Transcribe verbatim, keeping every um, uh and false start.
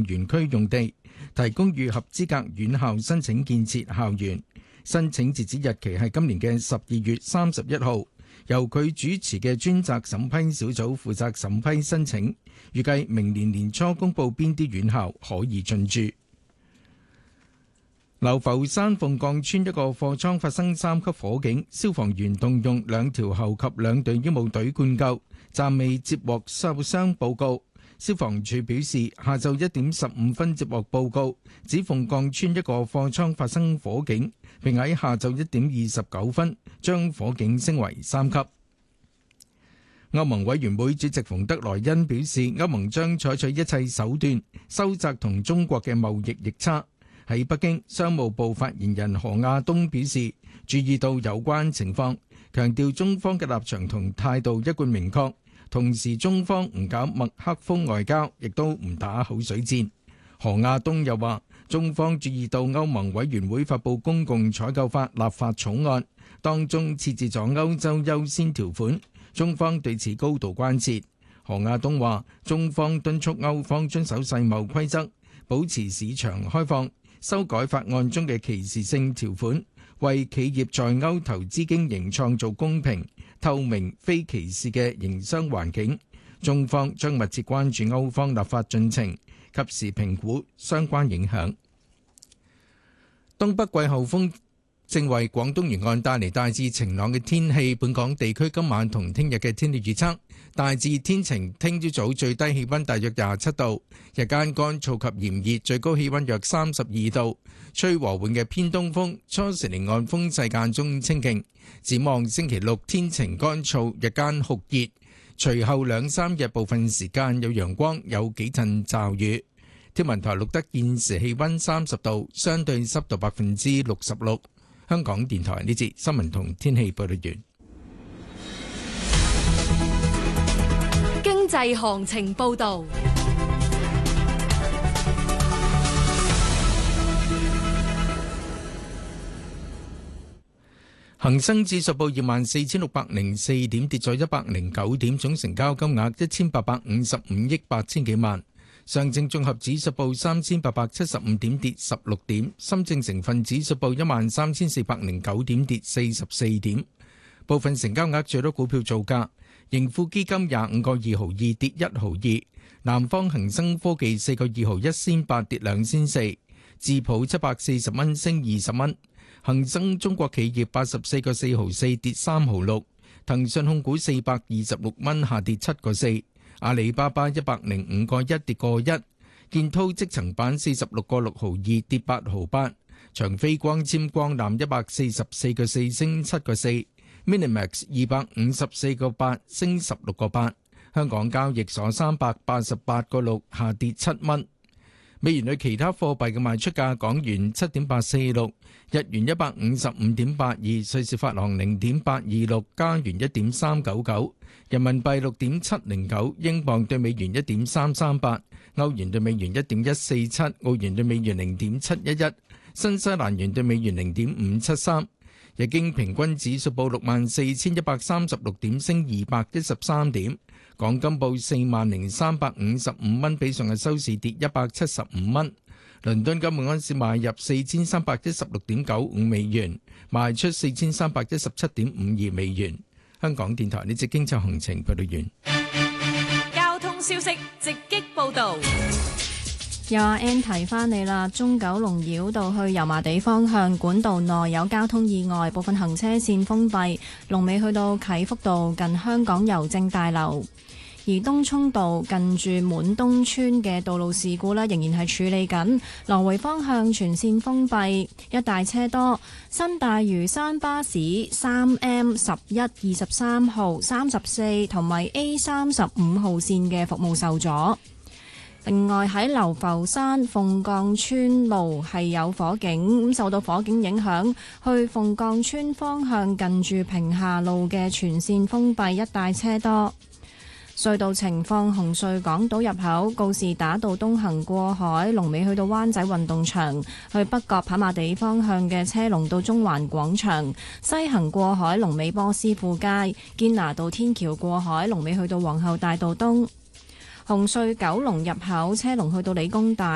園區用地，提供予合資格院校申請建設校園。申請截止日期係今年嘅十二月三十一號，由佢主持嘅專責審批小組負責審批申請，預計明年年初公佈邊啲院校可以進駐。流浮山鳳降村一個貨倉發生三級火警，消防員動用兩條喉及兩隊醫務隊灌救，暫未接獲受傷報告。消防處表示，下晝一點十五分接獲報告，指鳳降村一個貨倉發生火警，並喺下晝一點二十九分將火警升為三級。歐盟委員會主席馮德萊恩表示，歐盟將採取一切手段收窄同中國嘅貿易逆差。喺北京，商務部發言人何亞東表示，注意到有關情況，強調中方嘅立場同態度一貫明確，同時中方唔搞麥克風外交，亦都唔打口水戰。何亞東又話，中方注意到歐盟委員會發布公共採購法立法草案，當中設置咗歐洲優先條款，中方對此高度關切。何亞東話，中方敦促歐方遵守世貿規則，保持市場開放，修改法案中嘅歧視性條款，為企業在歐投資經營創造公平、透明、非歧視嘅營商環境。中方將密切關注歐方立法進程，及時評估相關影響。東北季候風正為廣東沿岸帶嚟大致晴朗嘅天氣，本港地區今晚同聽日嘅天氣預測大致天晴，聽朝早最低氣溫大約廿七度，日間乾燥及炎熱，最高氣溫約三十二度，吹和緩嘅偏東風，初時離岸風勢間中清勁。展望星期六天晴乾燥，日間酷熱，隨後兩三日部分時間有陽光，有幾陣驟雨。天文台錄得現時氣溫三十度，相對濕度百分之六十六。香港電台呢節新聞同天氣報道完。 經濟行情報道， 恒生指數報二萬四千六百零四點，跌咗一百零九點，總成交金額一千八百五十五億八千幾萬。上證綜合指數報三千八百七十五點，跌十六點。深證成分指數報一萬三千四百零九點，跌四十四點。部分成交額最多股票造價：盈富基金廿五個二毫二，跌一毫二；南方恒生科技四個二毫一仙八，跌兩仙四；智普七百四十蚊，升二十蚊；恒生中國企業八十四個四毫四，跌三毫六；騰訊控股四百二十六蚊，下跌七個四。阿里巴巴一百零五個一，跌個一；建滔積層板四十六個六毫二，跌八毫八；長飛光纖光纜一百四十四個四，升七個四；Minimax 二百五十四個八，升十六個八；香港交易所三百八十八個六，下跌七蚊。美元對其他貨幣嘅賣出價：港元七點八四六，日元一百五十五點八二，瑞士法郎零點八二六，加元一點三九九，人民幣六點七零九，英鎊對美元一點三三八，歐元對美元一點一四七，澳元對美元零點七一一，新西蘭元對美元零點五七三。日經平均指數報六萬四千一百三十六點，升二百一十三點。港金報四萬零三百五十五蚊，比上日收市跌一百七十五蚊。倫敦金每盎司買入四千三百一十六點九五美元，賣出四千三百一十七點五二美元。香港電台呢節經濟行情報道完。 交通消息直擊報道。 有阿 N 提翻你啦，中九龍繞道去油麻地方向管道內有交通意外，部分行車線封閉，龍尾去到啟福道近香港郵政大樓。而東涌道近住滿東村嘅道路事故呢，仍然係處理緊，來回方向全線封閉，一大車多。新大嶼山巴士三 M 十一二十三號、三十四同埋 A 三十五號線嘅服務受阻。另外喺流浮山鳳降村路係有火警，咁受到火警影響，去鳳降村方向近住平下路嘅全線封閉，一帶車多。隧道情況：紅隧港島入口告士打道東行過海，龍尾去到灣仔運動場；去北角跑馬地方向嘅車龍到中環廣場；西行過海龍尾波斯富街，堅拿道天橋過海龍尾去到皇后大道東。紅隧九龍入口車龍去到理工大。